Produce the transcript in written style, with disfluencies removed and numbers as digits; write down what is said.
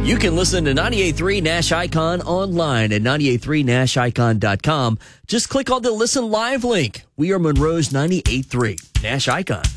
You can listen to 98.3 Nash Icon online at 983nashicon.com. Just click on the Listen Live link. We are Monroe's 98.3 Nash Icon.